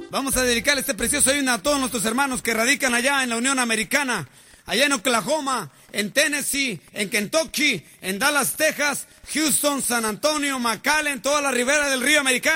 Vamos a dedicarle este precioso himno a todos nuestros hermanos que radican allá en la Unión Americana, allá en Oklahoma, en Tennessee, en Kentucky, en Dallas, Texas, Houston, San Antonio, McAllen, toda la ribera del río Americano.